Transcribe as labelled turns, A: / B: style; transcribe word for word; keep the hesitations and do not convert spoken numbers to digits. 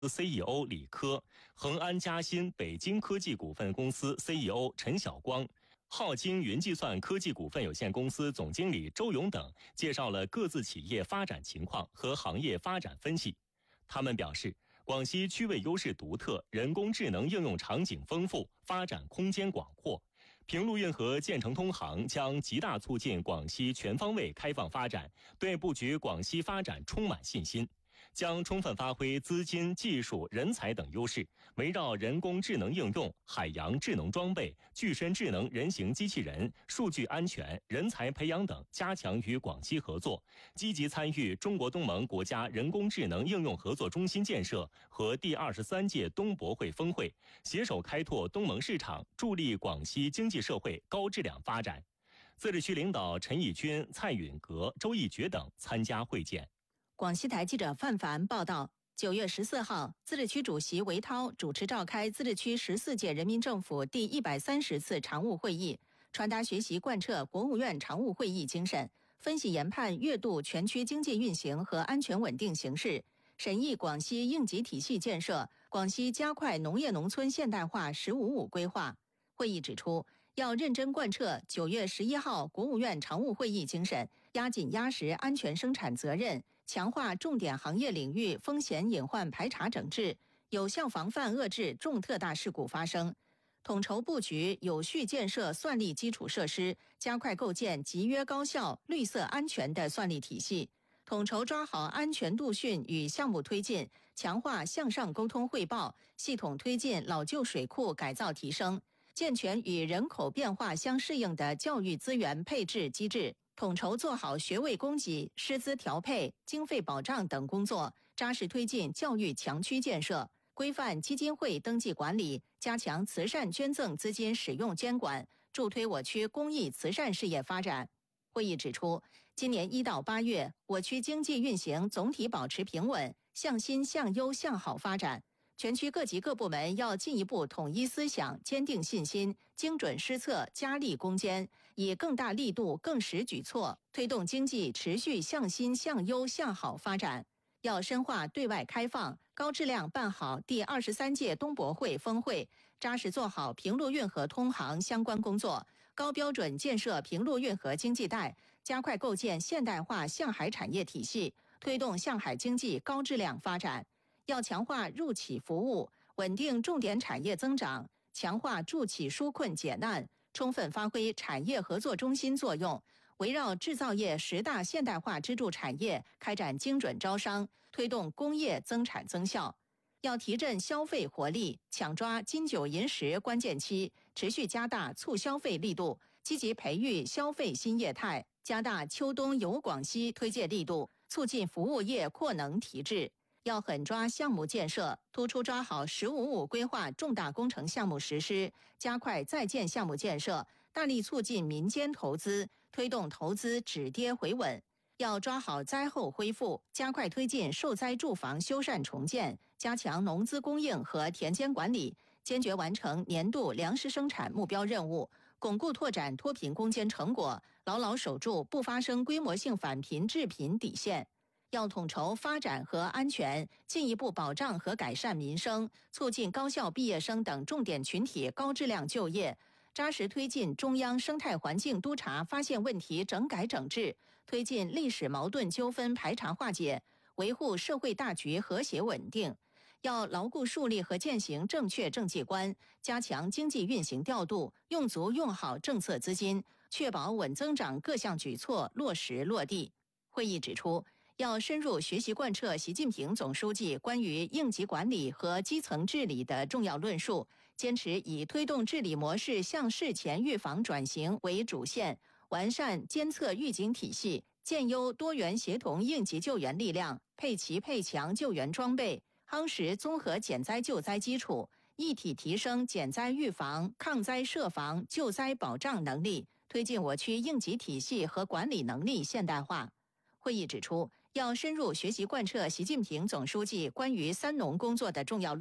A: C E O 李科，恒安嘉新北京科技股份公司 C E O 陈晓光，浩京云计算科技股份有限公司总经理周勇等介绍了各自企业发展情况和行业发展分析。他们表示，广西区位优势独特，人工智能应用场景丰富，发展空间广阔。平陆运河建成通航将极大促进广西全方位开放发展，对布局广西发展充满信心。将充分发挥资金、技术、人才等优势，围绕人工智能应用、海洋智能装备、具身智能人形机器人、数据安全、人才培养等，加强与广西合作，积极参与中国东盟国家人工智能应用合作中心建设和第二十三届东博会峰会，携手开拓东盟市场，助力广西经济社会高质量发展。自治区领导陈义军、蔡允阁、周一觉等参加会见。
B: 广西台记者范凡报道，九月十四号，自治区主席韦涛主持召开自治区十四届人民政府第一百三十次常务会议，传达学习贯彻国务院常务会议精神，分析研判月度全区经济运行和安全稳定形势，审议广西应急体系建设、广西加快农业农村现代化“十五五”规划。会议指出，要认真贯彻九月十一号国务院常务会议精神，压紧压实安全生产责任，强化重点行业领域风险隐患排查整治，有效防范遏制重特大事故发生，统筹布局有序建设算力基础设施，加快构建集约高效、绿色安全的算力体系，统筹抓好安全度训与项目推进，强化向上沟通汇报，系统推进老旧水库改造提升，健全与人口变化相适应的教育资源配置机制，统筹做好学位供给、师资调配、经费保障等工作，扎实推进教育强区建设，规范基金会登记管理，加强慈善捐赠资金使用监管，助推我区公益慈善事业发展。会议指出，今年一到八月，我区经济运行总体保持平稳，向新向优向好发展。全区各级各部门要进一步统一思想，坚定信心，精准施策，加力攻坚，以更大力度、更实举措，推动经济持续向新向优向好发展。要深化对外开放，高质量办好第二十三届东博会峰会，扎实做好平陆运河通航相关工作，高标准建设平陆运河经济带，加快构建现代化向海产业体系，推动向海经济高质量发展。要强化入企服务，稳定重点产业增长，强化助企纾困解难，充分发挥产业合作中心作用，围绕制造业十大现代化支柱产业开展精准招商，推动工业增产增效。要提振消费活力，抢抓金九银十关键期，持续加大促消费力度，积极培育消费新业态，加大秋冬游广西推介力度，促进服务业扩能提质。要狠抓项目建设，突出抓好“十五五”规划重大工程项目实施，加快在建项目建设，大力促进民间投资，推动投资止跌回稳。要抓好灾后恢复，加快推进受灾住房修缮重建，加强农资供应和田间管理，坚决完成年度粮食生产目标任务，巩固拓展脱贫攻坚成果，牢牢守住不发生规模性返贫致贫底线。要统筹发展和安全，进一步保障和改善民生，促进高校毕业生等重点群体高质量就业，扎实推进中央生态环境督察发现问题整改整治，推进历史矛盾纠纷排查化解，维护社会大局和谐稳定。要牢固树立和践行正确政绩观，加强经济运行调度，用足用好政策资金，确保稳增长各项举措落实落地。会议指出，要深入学习贯彻习近平总书记关于应急管理和基层治理的重要论述，坚持以推动治理模式向事前预防转型为主线，完善监测预警体系，建优多元协同应急救援力量，配齐配强救援装备，夯实综合减灾救灾基础，一体提升减灾预防、抗灾设防、救灾保障能力，推进我区应急体系和管理能力现代化。会议指出，要深入学习贯彻习近平总书记关于三农工作的重要论述。